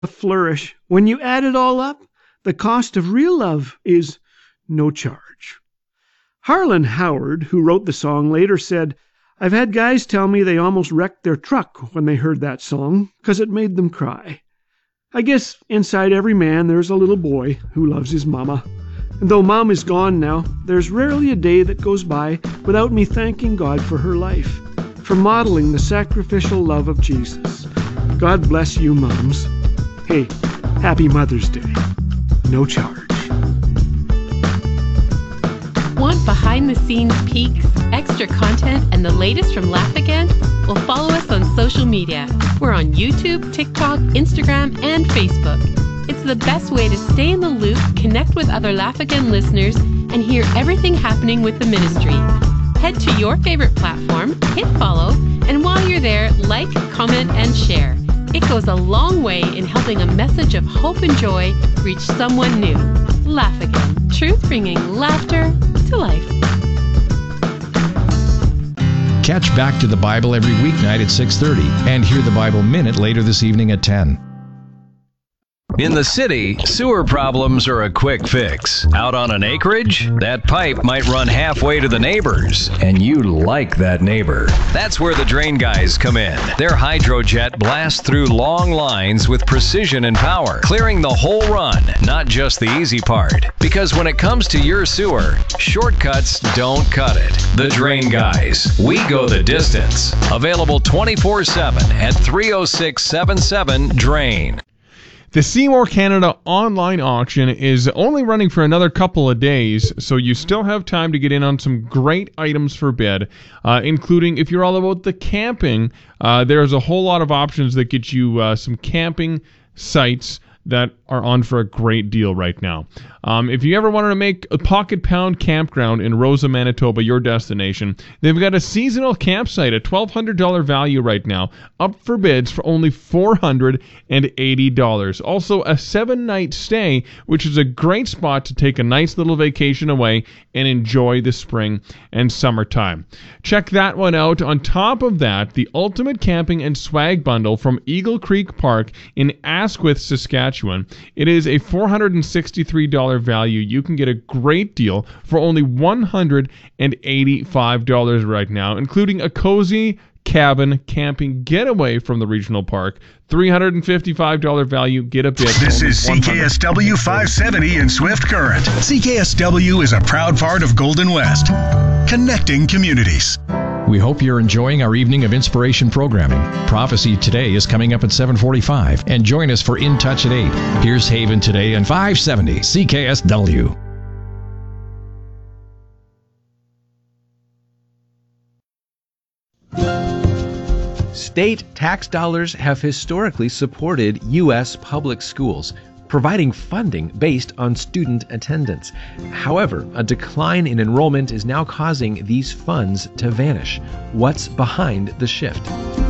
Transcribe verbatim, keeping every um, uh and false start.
flourish. When you add it all up, the cost of real love is no charge. Harlan Howard, who wrote the song, later said, "I've had guys tell me they almost wrecked their truck when they heard that song because it made them cry." I guess inside every man there's a little boy who loves his mama. And though Mom is gone now, there's rarely a day that goes by without me thanking God for her life, for modeling the sacrificial love of Jesus. God bless you, moms. Hey, happy Mother's Day. No charge. Want behind-the-scenes peeks, extra content, and the latest from Laugh Again? Well, follow us on social media. We're on YouTube, TikTok, Instagram, and Facebook. It's the best way to stay in the loop, connect with other Laugh Again listeners, and hear everything happening with the ministry. Head to your favorite platform, hit follow, and while you're there, like, comment, and share. It goes a long way in helping a message of hope and joy reach someone new. Laugh Again. Truth bringing laughter to life. Catch Back to the Bible every weeknight at six thirty and hear the Bible Minute later this evening at ten. In the city, sewer problems are a quick fix. Out on an acreage, that pipe might run halfway to the neighbors, and you like that neighbor. That's where the Drain Guys come in. Their HydroJet blasts through long lines with precision and power, clearing the whole run, not just the easy part. Because when it comes to your sewer, shortcuts don't cut it. The Drain Guys. We go the distance. Available twenty-four seven at three oh six seven seven drain. The Seymour Canada online auction is only running for another couple of days, so you still have time to get in on some great items for bid, uh, including if you're all about the camping, uh, there's a whole lot of options that get you uh, some camping sites that are on for a great deal right now. Um, if you ever wanted to make a Pocket Pound Campground in Rosa, Manitoba your destination, they've got a seasonal campsite at twelve hundred dollars value right now, up for bids for only four hundred eighty dollars. Also, a seven-night stay, which is a great spot to take a nice little vacation away and enjoy the spring and summertime. Check that one out. On top of that, the Ultimate Camping and Swag Bundle from Eagle Creek Park in Asquith, Saskatchewan. It is a four hundred sixty-three dollars value. You can get a great deal for only one hundred eighty-five dollars right now, including a cozy cabin camping getaway from the regional park. three hundred fifty-five dollars value. Get a bid. This is C K S W five seventy in Swift Current. C K S W is a proud part of Golden West, connecting communities. We hope you're enjoying our evening of inspiration programming. Prophecy Today is coming up at seven forty-five, and join us for In Touch at eight. Here's Haven Today and five seventy C K S W. State tax dollars have historically supported U S public schools, providing funding based on student attendance. However, a decline in enrollment is now causing these funds to vanish. What's behind the shift?